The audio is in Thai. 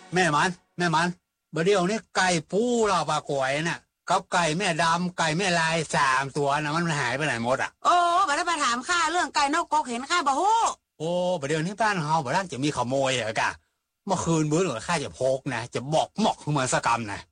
แม่มันเดี๋ยวนี้ไก่ปูเราปลากวยน่ะกับไก่แม่ดำไก่แม่ลาย3ตัวนะมันหายไปไหนหมดอ่ะโอ้บ่ได้มาถามข้าเรื่องไก่นกกกเห็นข้าบ่ฮู้โอ้เดี๋ยวนี้บ้านเฮาบ่ได้จะมีขโมยเหรอกะเมื่อคืนมื้อหรือข้าจะพกนะจะบอกหมอกขึ้นมาสักกำนะ